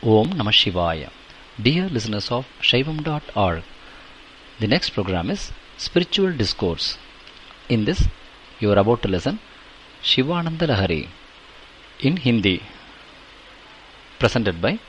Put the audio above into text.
Om Namah Shivaya. Dear listeners of Shaivam.org, the next program is Spiritual Discourse. In this, you are about to listen Shivananda Lahari in Hindi, presented by